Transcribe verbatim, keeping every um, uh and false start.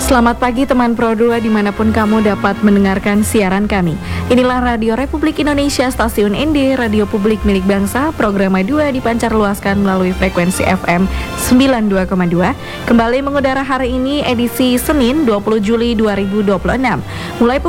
Selamat pagi teman Pro dua dimanapun kamu dapat mendengarkan siaran kami. Inilah Radio Republik Indonesia, Stasiun N D, Radio Publik milik bangsa. Program dua dipancar luaskan melalui frekuensi F M sembilan puluh dua koma dua. Kembali mengudara hari ini edisi Senin dua puluh Juli dua ribu dua puluh enam. Mulai